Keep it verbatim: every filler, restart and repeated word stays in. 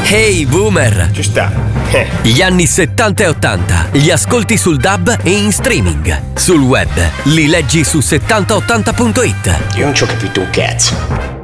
Hey boomer! Ci sta. Eh. Gli anni settanta e ottanta li ascolti sul D A B e in streaming. Sul web li leggi su settanta ottanta punto it. Io non ci ho capito un cazzo.